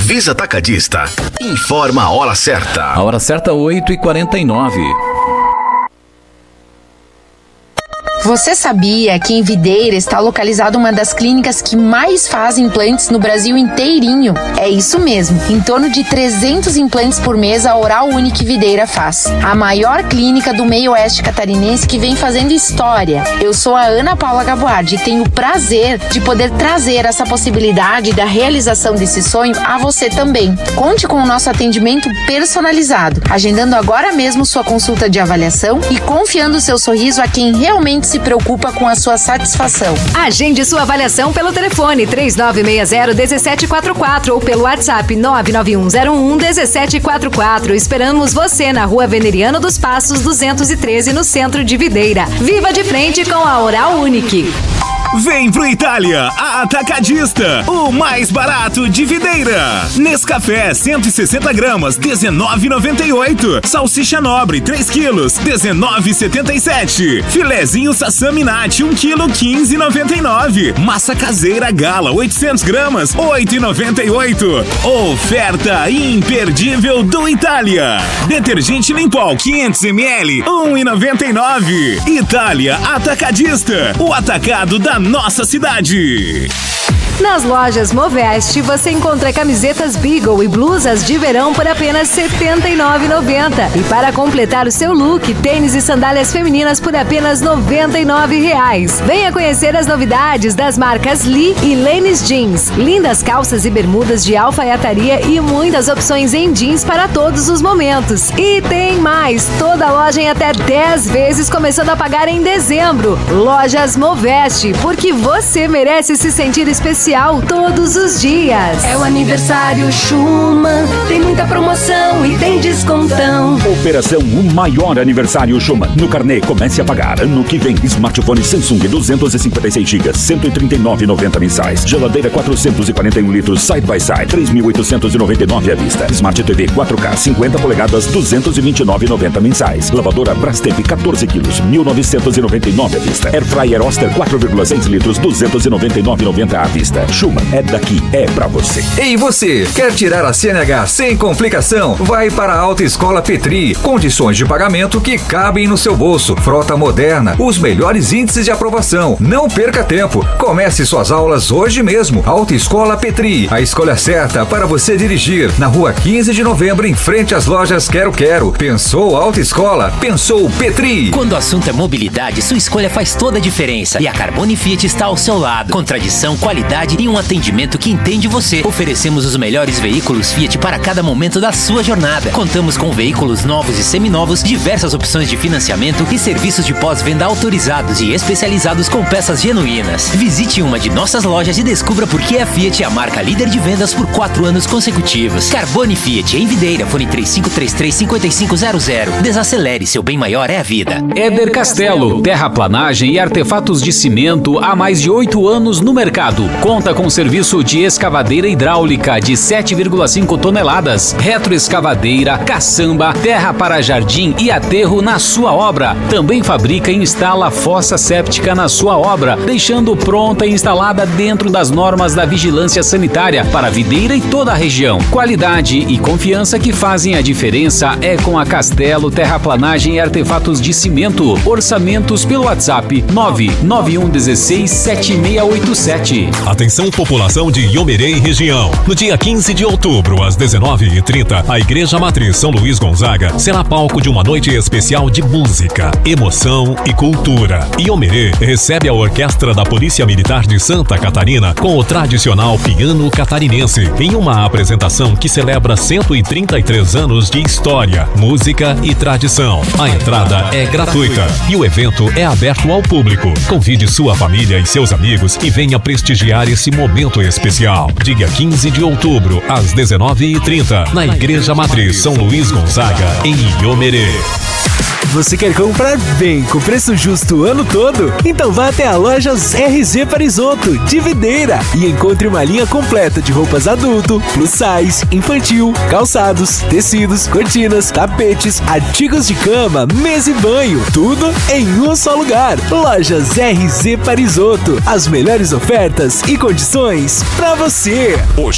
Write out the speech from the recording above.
Visa Atacadista. Informa a hora certa. A hora certa, 8h49. Você sabia que em Videira está localizada uma das clínicas que mais faz implantes no Brasil inteirinho? É isso mesmo, em torno de 300 implantes por mês a Oral Unique Videira faz. A maior clínica do meio oeste catarinense que vem fazendo história. Eu sou a Ana Paula Gaboardi e tenho o prazer de poder trazer essa possibilidade da realização desse sonho a você também. Conte com o nosso atendimento personalizado, agendando agora mesmo sua consulta de avaliação e confiando seu sorriso a quem realmente se preocupa com a sua satisfação. Agende sua avaliação pelo telefone 3960-1744 ou pelo WhatsApp 99101-1744. Esperamos você na Rua Veneriano dos Passos 213, no centro de Videira. Viva de frente com a Oral Unique. Vem pro Itália, a Atacadista, o mais barato de Videira. Nescafé 160 gramas, R$19,98. Salsicha nobre 3 quilos, R$19,77. Filezinho Sassami Nati 1 quilo, R$15,99. Massa caseira Gala 800 gramas, R$8,98. Oferta imperdível do Itália. Detergente Limpol 500 ml, R$1,99. Itália Atacadista, o atacado da nossa cidade. Nas lojas Moveste você encontra camisetas Beagle e blusas de verão por apenas R$ 79,90. E para completar o seu look, tênis e sandálias femininas por apenas R$ 99,00. Venha conhecer as novidades das marcas Lee e Lenis Jeans. Lindas calças e bermudas de alfaiataria e muitas opções em jeans para todos os momentos. E tem mais! Toda a loja em até 10 vezes, começando a pagar em dezembro. Lojas Moveste, porque você merece se sentir especial todos os dias. É o aniversário Schumann, tem muita promoção e tem descontão. Operação O Maior Aniversário Schumann. No carnê, comece a pagar. Ano que vem, smartphone Samsung 256 GB, R$ 139,90 mensais. Geladeira 441 litros Side by Side, R$ 3.899 à vista. Smart TV 4K 50 polegadas, R$ 229,90 mensais. Lavadora Brastemp 14 quilos, R$ 1.999 à vista. Air Fryer Oster 4,6 litros, R$ 299,90 à vista. Schumann, é daqui, é pra você. E você, quer tirar a CNH sem complicação? Vai para a Autoescola Petri. Condições de pagamento que cabem no seu bolso. Frota moderna, os melhores índices de aprovação. Não perca tempo. Comece suas aulas hoje mesmo. Autoescola Petri, a escolha certa para você dirigir. Na rua 15 de novembro, em frente às lojas Quero Quero. Pensou Autoescola? Pensou Petri. Quando o assunto é mobilidade, sua escolha faz toda a diferença. E a Carbone Fiat está ao seu lado. Com tradição, qualidade e um atendimento que entende você. Oferecemos os melhores veículos Fiat para cada momento da sua jornada. Contamos com veículos novos e seminovos, diversas opções de financiamento e serviços de pós-venda autorizados e especializados com peças genuínas. Visite uma de nossas lojas e descubra por que a Fiat é a marca líder de vendas por 4 anos consecutivos. Carbone Fiat, em Videira, fone 3533-5500. Desacelere, seu bem maior é a vida. Éder Castelo, terraplanagem e artefatos de cimento há mais de 8 anos no mercado. Conta com serviço de escavadeira hidráulica de 7,5 toneladas, retroescavadeira, caçamba, terra para jardim e aterro na sua obra. Também fabrica e instala fossa séptica na sua obra, deixando pronta e instalada dentro das normas da vigilância sanitária para Videira e toda a região. Qualidade e confiança que fazem a diferença é com a Castelo Terraplanagem e Artefatos de Cimento. Orçamentos pelo WhatsApp 991167687. Atenção, população de Iomerê e região. No dia 15 de outubro, às 19h30, a Igreja Matriz São Luís Gonzaga será palco de uma noite especial de música, emoção e cultura. Iomerê recebe a Orquestra da Polícia Militar de Santa Catarina com o tradicional piano catarinense, em uma apresentação que celebra 133 anos de história, música e tradição. A entrada é gratuita e o evento é aberto ao público. Convide sua família e seus amigos e venha prestigiar esse momento especial. Dia 15 de outubro, às 19h30, na Igreja Matriz São Luís Gonzaga, em Iomerê. Você quer comprar bem com preço justo o ano todo? Então vá até a Lojas RZ Parisotto, de Videira, e encontre uma linha completa de roupas adulto, plus size, infantil, calçados, tecidos, cortinas, tapetes, artigos de cama, mesa e banho, tudo em um só lugar. Lojas RZ Parisotto, as melhores ofertas e condições para você.